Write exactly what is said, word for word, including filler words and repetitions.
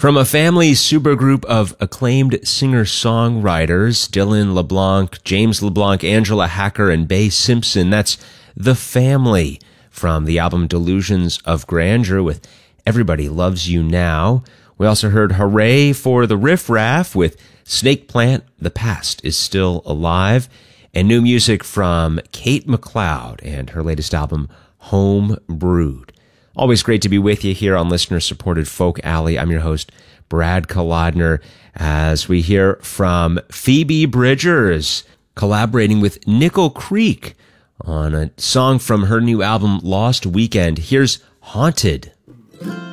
From a family supergroup of acclaimed singer-songwriters, Dylan LeBlanc, James LeBlanc, Angela Hacker, and Bae Simpson, that's The Family from the album Delusions of Grandeur with Everybody Loves You Now. We also heard Hooray for the Riff Raff with Snake Plant, The Past is Still Alive, and new music from Kate McLeod and her latest album, Home Brewed. Always great to be with you here on listener-supported Folk Alley. I'm your host, Brad Kolodner, as we hear from Phoebe Bridgers, collaborating with Nickel Creek on a song from her new album, Lost Weekend. Here's Haunted.